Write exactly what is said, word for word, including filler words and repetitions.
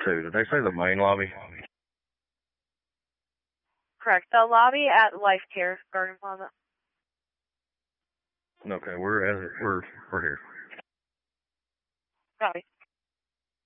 to? Did they say the main lobby? Correct. The lobby at Life Care Garden Plaza. Okay, we're at, we're we're here. Copy.